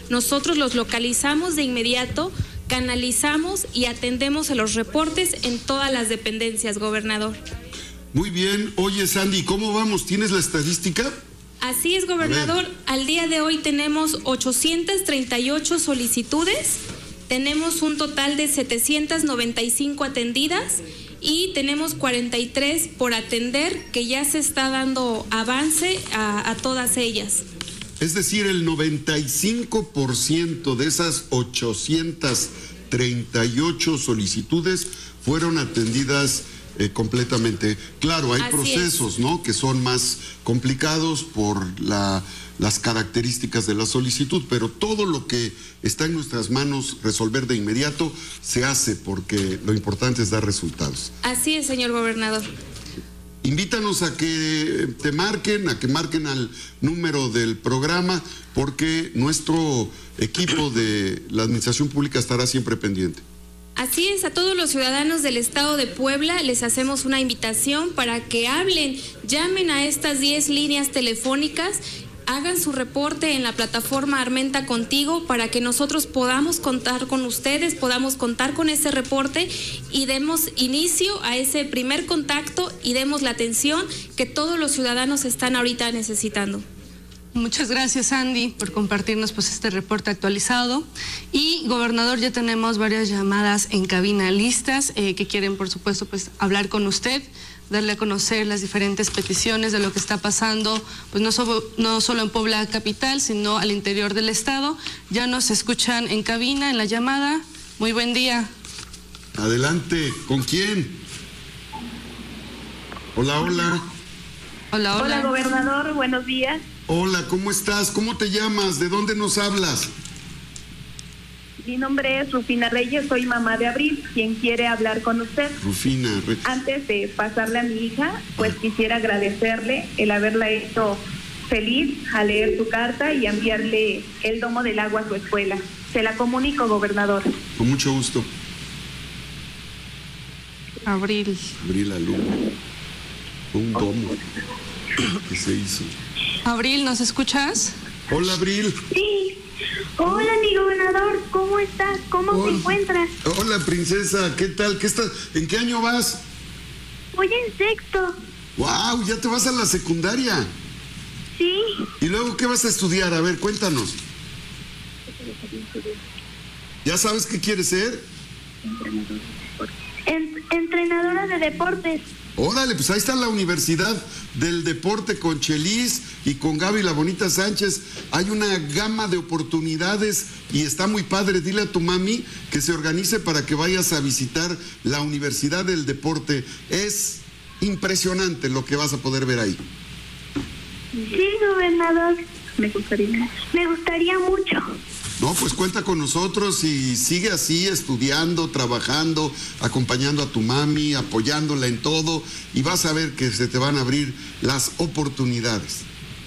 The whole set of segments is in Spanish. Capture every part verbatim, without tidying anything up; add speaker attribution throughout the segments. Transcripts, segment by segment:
Speaker 1: nosotros los localizamos de inmediato, canalizamos y atendemos a los reportes en todas las dependencias, gobernador.
Speaker 2: Muy bien. Oye, Sandy, ¿cómo vamos? ¿Tienes la estadística?
Speaker 1: Así es, gobernador. Al día de hoy tenemos ochocientas treinta y ocho solicitudes, tenemos un total de setecientas noventa y cinco atendidas y tenemos cuarenta y tres por atender, que ya se está dando avance a, a todas ellas.
Speaker 2: Es decir, el noventa y cinco por ciento de esas ochocientas treinta y ocho solicitudes fueron atendidas eh, completamente. Claro, hay
Speaker 1: Así
Speaker 2: procesos,
Speaker 1: es.
Speaker 2: ¿no?, que son más complicados por la, las características de la solicitud, pero todo lo que está en nuestras manos resolver de inmediato se hace, porque lo importante es dar resultados.
Speaker 1: Así es, señor gobernador.
Speaker 2: Invítanos a que te marquen, a que marquen al número del programa, porque nuestro equipo de la Administración Pública estará siempre pendiente.
Speaker 1: Así es, a todos los ciudadanos del estado de Puebla les hacemos una invitación para que hablen, llamen a estas diez líneas telefónicas, hagan su reporte en la plataforma Armenta Contigo para que nosotros podamos contar con ustedes, podamos contar con ese reporte y demos inicio a ese primer contacto y demos la atención que todos los ciudadanos están ahorita necesitando.
Speaker 3: Muchas gracias, Andy, por compartirnos pues este reporte actualizado. Y, gobernador, ya tenemos varias llamadas en cabina listas eh, que quieren, por supuesto, pues hablar con usted, darle a conocer las diferentes peticiones de lo que está pasando, pues no, so, no solo en Puebla capital, sino al interior del estado. Ya nos escuchan en cabina, en la llamada. Muy buen día.
Speaker 2: Adelante, ¿con quién? Hola, hola.
Speaker 3: Hola, hola.
Speaker 4: Hola, gobernador, buenos días.
Speaker 2: Hola, ¿cómo estás? ¿Cómo te llamas? ¿De dónde nos hablas?
Speaker 4: Mi nombre es Rufina Reyes, soy mamá de Abril, quien quiere hablar con usted.
Speaker 2: Rufina Reyes.
Speaker 4: Antes de pasarle a mi hija, pues quisiera agradecerle el haberla hecho feliz al leer su carta y enviarle el domo del agua a su escuela. Se la comunico, gobernador.
Speaker 2: Con mucho gusto.
Speaker 3: Abril.
Speaker 2: Abril Alumno. Un domo que se hizo.
Speaker 3: Abril, ¿nos escuchas?
Speaker 2: Hola, Abril.
Speaker 5: Sí. Hola, mi gobernador, ¿cómo estás? ¿Cómo
Speaker 2: Hola.
Speaker 5: te encuentras?
Speaker 2: Hola, princesa, ¿qué tal? ¿Qué estás? ¿En qué año vas?
Speaker 5: Voy en sexto.
Speaker 2: ¡Wow! ¿Ya te vas a la secundaria?
Speaker 5: Sí.
Speaker 2: ¿Y luego qué vas a estudiar? A ver, cuéntanos. ¿Ya sabes qué quieres ser?
Speaker 5: En- entrenadora de deportes.
Speaker 2: Órale, pues ahí está la Universidad del Deporte con Chelis y con Gaby La Bonita Sánchez. Hay una gama de oportunidades y está muy padre. Dile a tu mami que se organice para que vayas a visitar la Universidad del Deporte. Es impresionante lo que vas a poder ver ahí.
Speaker 5: Sí, gobernador.
Speaker 4: Me gustaría.
Speaker 5: Me gustaría mucho.
Speaker 2: No, pues cuenta con nosotros y sigue así, estudiando, trabajando, acompañando a tu mami, apoyándola en todo, y vas a ver que se te van a abrir las oportunidades.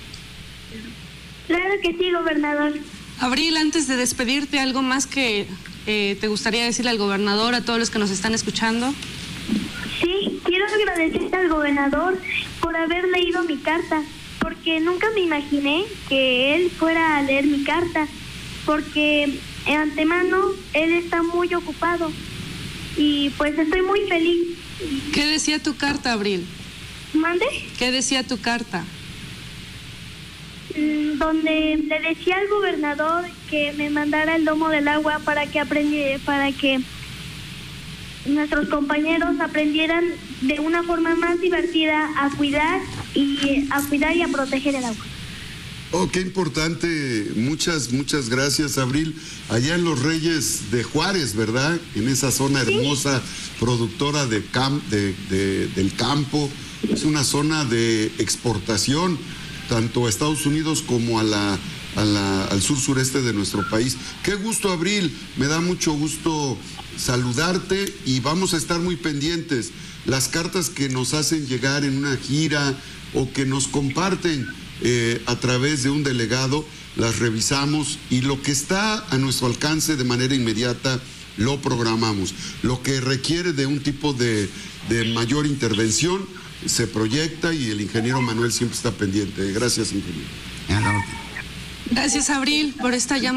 Speaker 5: Claro que sí, gobernador.
Speaker 3: Abril, antes de despedirte, ¿algo más que eh, te gustaría decirle al gobernador, a todos los que nos están escuchando?
Speaker 5: Sí, quiero agradecerle al gobernador por haber leído mi carta, porque nunca me imaginé que él fuera a leer mi carta, porque de antemano él está muy ocupado y pues estoy muy feliz.
Speaker 3: ¿Qué decía tu carta, Abril?
Speaker 5: ¿Mande?
Speaker 3: ¿Qué decía tu carta?
Speaker 5: Mm, donde le decía al gobernador que me mandara el domo del agua para que aprendiera, para que nuestros compañeros aprendieran de una forma más divertida a cuidar y a cuidar y a proteger el agua.
Speaker 2: Oh, qué importante. Muchas, muchas gracias, Abril. Allá en Los Reyes de Juárez, ¿verdad? En esa zona hermosa, productora de cam de, de, del campo. Es una zona de exportación, tanto a Estados Unidos como a la, a la, al sur-sureste de nuestro país. Qué gusto, Abril. Me da mucho gusto saludarte y vamos a estar muy pendientes. Las cartas que nos hacen llegar en una gira o que nos comparten Eh, a través de un delegado, las revisamos y lo que está a nuestro alcance de manera inmediata lo programamos. Lo que requiere de un tipo de, de mayor intervención se proyecta y el ingeniero Manuel siempre está pendiente. Gracias, ingeniero.
Speaker 3: Gracias, Abril, por esta llamada.